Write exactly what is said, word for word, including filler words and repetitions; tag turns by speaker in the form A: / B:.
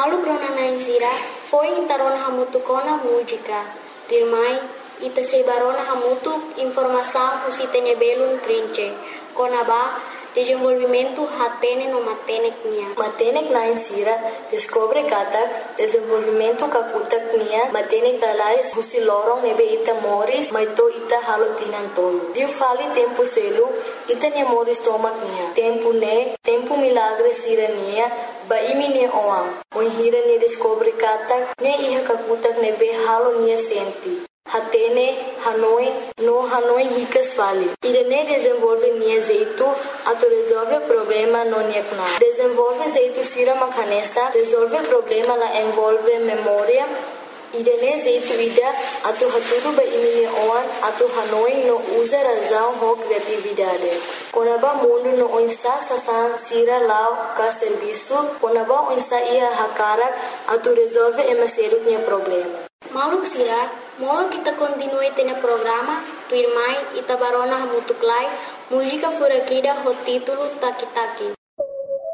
A: Malu krona naisira foi intarona hamutu kona música. Dirmai ita sebarona hamutu informação usitene belum trinche. Kona ba desenvolvimento hatene no matenek nia.
B: Matenek naisira descobre kata desenvolvimento kakutak nia matenek alais husi lorong nebe ita moris maito ita halo tinan tolo. Diu fali tempo selu ita nia moris tomak nia. Tempo ne tempo milagre sira nia ba imi ne oam. Moin hira ne descobre kata ne iha kakutak nebe halo nia senti. Hatene, Hanoi, no Hanoi ricas fali. Irene desenvolve nia jeito, ato resolve problema no niekna. Desenvolve jeito sira makanesa, resolve problema la envolve memória. Irene jeito ida, ato haturu ba imine oan, ato Hanoi no usa razão ho criatividade. Konaba mundo no onsa sasan sira lao ka serviço, konaba onsa ia hakara, ato resolve emaselu nia problema.
A: Mauluk sira, molo kita continue tene programa, tu irmai ita barona hamutuklai, música furakida ho título Taki Taki.